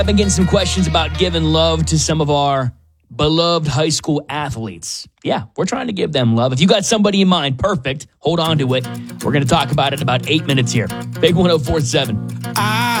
I've been getting some questions about giving love to some of our beloved high school athletes. Yeah, we're trying to give them love. If you got somebody in mind, perfect. Hold on to it. We're going to talk about it in about 8 minutes here. Big 104.7.